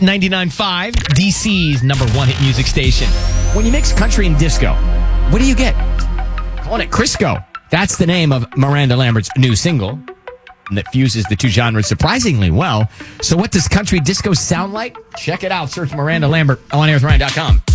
99.5, DC's number one hit music station. When you mix country and disco, what do you get? Calling it Crisco. That's the name of Miranda Lambert's new single that fuses the two genres surprisingly well. So what does country disco sound like? Check it out. Search Miranda Lambert on airsryan.com.